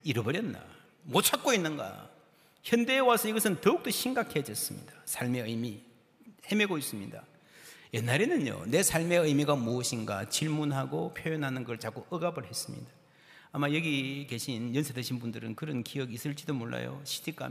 잃어버렸나? 못 찾고 있는가? 현대에 와서 이것은 더욱더 심각해졌습니다. 삶의 의미 헤매고 있습니다. 옛날에는요, 내 삶의 의미가 무엇인가 질문하고 표현하는 걸 자꾸 억압을 했습니다. 아마 여기 계신 연세 드신 분들은 그런 기억이 있을지도 몰라요. 시집가면